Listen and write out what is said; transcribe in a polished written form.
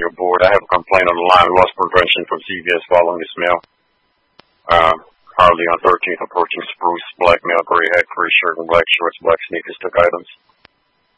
your board. I have a complaint on the line. Loss prevention from CVS following this mail. Harley on 13th approaching Spruce. Black male, gray hat, gray shirt, and black shorts, black sneakers. Took items.